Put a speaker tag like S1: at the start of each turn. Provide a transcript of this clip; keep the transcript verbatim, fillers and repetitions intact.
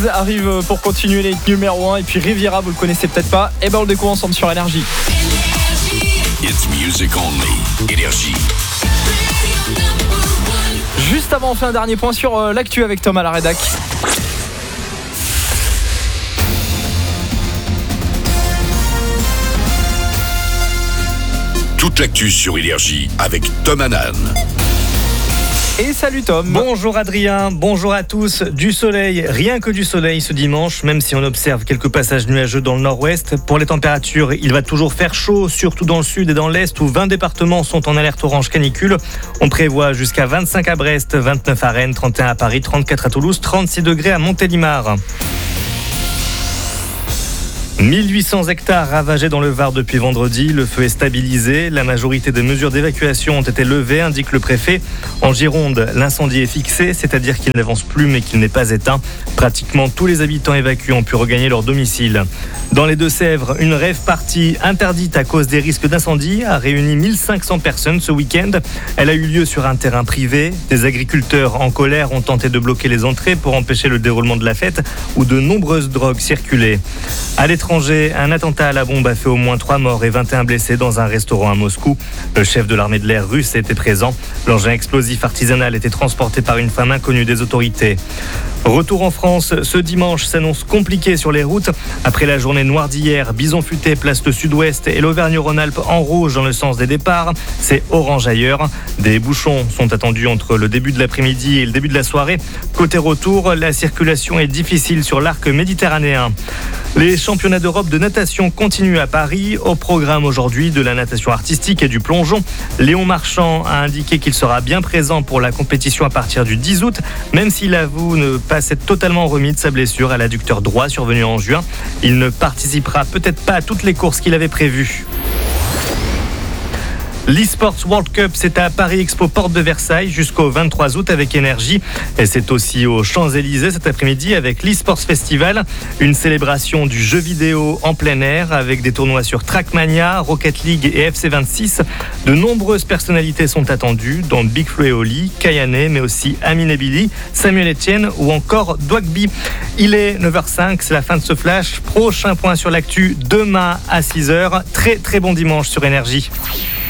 S1: Arrive pour continuer les numéro un. Et puis Riviera, vous le connaissez peut-être pas. Et ben on le découvre ensemble sur Énergie.
S2: It's music only. Énergie.
S1: Juste avant, on fait un dernier point sur euh, l'actu avec Tom à la rédac.
S2: Toute l'actu sur Énergie avec Tom Hanan.
S1: Et salut Tom.
S3: Bonjour Adrien, bonjour à tous. Du soleil, rien que du soleil ce dimanche, même si on observe quelques passages nuageux dans le nord-ouest. Pour les températures, il va toujours faire chaud, surtout dans le sud et dans l'est où vingt départements sont en alerte orange canicule. On prévoit jusqu'à vingt-cinq à Brest, vingt-neuf à Rennes, trente et un à Paris, trente-quatre à Toulouse, trente-six degrés à Montélimar. mille huit cents hectares ravagés dans le Var depuis vendredi. Le feu est stabilisé. La majorité des mesures d'évacuation ont été levées, indique le préfet. En Gironde, l'incendie est fixé, c'est-à-dire qu'il n'avance plus mais qu'il n'est pas éteint. Pratiquement tous les habitants évacués ont pu regagner leur domicile. Dans les Deux-Sèvres, une rave party interdite à cause des risques d'incendie a réuni mille cinq cents personnes ce week-end. Elle a eu lieu sur un terrain privé. Des agriculteurs en colère ont tenté de bloquer les entrées pour empêcher le déroulement de la fête où de nombreuses drogues circulaient. À l'étranger, un attentat à la bombe a fait au moins trois morts et vingt et un blessés dans un restaurant à Moscou. Le chef de l'armée de l'air russe était présent. L'engin explosif artisanal était transporté par une femme inconnue des autorités. Retour en France, ce dimanche s'annonce compliqué sur les routes. Après la journée noire d'hier, Bison Futé place le sud-ouest et l'Auvergne-Rhône-Alpes en rouge dans le sens des départs. C'est orange ailleurs. Des bouchons sont attendus entre le début de l'après-midi et le début de la soirée. Côté retour, la circulation est difficile sur l'arc méditerranéen. Les championnats d'Europe de natation continuent à Paris. Au programme aujourd'hui de la natation artistique et du plongeon. Léon Marchand a indiqué qu'il sera bien présent pour la compétition à partir du dix août, même s'il avoue ne pas s'être totalement remis de sa blessure à l'adducteur droit survenue en juin. Il ne participera peut-être pas à toutes les courses qu'il avait prévues. L'eSports World Cup, c'est à Paris Expo Porte de Versailles jusqu'au vingt-trois août avec Énergie. Et c'est aussi aux Champs-Élysées cet après-midi avec l'eSports Festival, une célébration du jeu vidéo en plein air avec des tournois sur Trackmania, Rocket League et F C vingt-six. De nombreuses personnalités sont attendues, dont Big Flo et Oli, Kayane, mais aussi Amine Billy, Samuel Etienne ou encore Dwagby. Il est neuf heures cinq, c'est la fin de ce flash. Prochain point sur l'actu demain à six heures. Très très bon dimanche sur Énergie.